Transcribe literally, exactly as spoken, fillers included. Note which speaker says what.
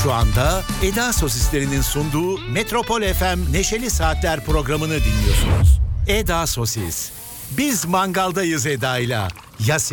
Speaker 1: Şu anda Eda Sosislerinin sunduğu Metropol F M Neşeli Saatler programını dinliyorsunuz. Eda Sosis. Biz mangaldayız Eda'yla. Ya